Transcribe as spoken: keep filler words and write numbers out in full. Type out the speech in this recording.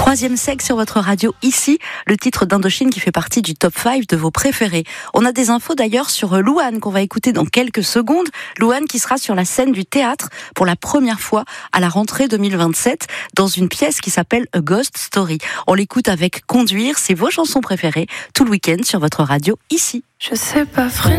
Troisième sexe sur votre radio ici, le titre d'Indochine qui fait partie du top cinq de vos préférés. On a des infos d'ailleurs sur Louane qu'on va écouter dans quelques secondes. Louane qui sera sur la scène du théâtre pour la première fois à la rentrée deux mille vingt-sept dans une pièce qui s'appelle A Ghost Story. On l'écoute avec Conduire, c'est vos chansons préférées tout le week-end sur votre radio ici. Je sais pas vraiment.